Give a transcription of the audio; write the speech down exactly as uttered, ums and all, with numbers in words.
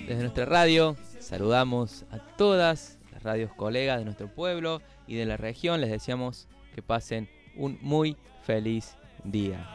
Desde nuestra radio saludamos a todas las radios colegas de nuestro pueblo y de la región. Les deseamos que pasen un muy feliz día.